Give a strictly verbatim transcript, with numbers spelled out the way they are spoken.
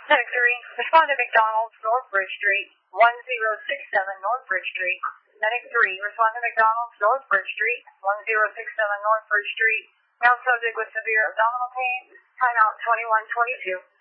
Medic three, respond to McDonald's, North Bridge Street, one zero six seven North Bridge Street. Medic three, respond to McDonald's, North Bridge Street, one zero six seven North Bridge Street. Now subject with severe abdominal pain, timeout twenty-one twenty-two.